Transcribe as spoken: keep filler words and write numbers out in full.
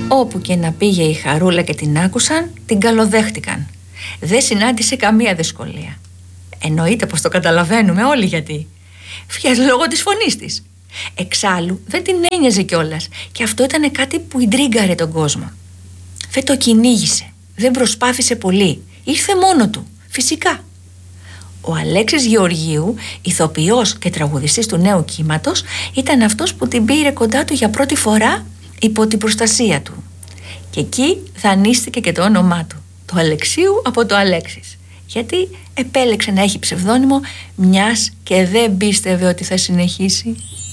Όπου και να πήγε η Χαρούλα και την άκουσαν, την καλοδέχτηκαν. Δεν συνάντησε καμία δυσκολία. Εννοείται πως το καταλαβαίνουμε όλοι γιατί. Φιας λόγω της φωνής της. Εξάλλου δεν την ένοιαζε κιόλας, και αυτό ήταν κάτι που ιντρίγκαρε τον κόσμο. Δεν το κυνήγησε, δεν προσπάθησε πολύ, ήρθε μόνο του, φυσικά. Ο Αλέξης Γεωργίου, ηθοποιός και τραγουδιστής του νέου κύματος, ήταν αυτός που την πήρε κοντά του για πρώτη φορά υπό την προστασία του. Και εκεί δανείστηκε και το όνομά του, το Αλεξίου από το Αλέξης, γιατί επέλεξε να έχει ψευδόνυμο, μιας και δεν πίστευε ότι θα συνεχίσει.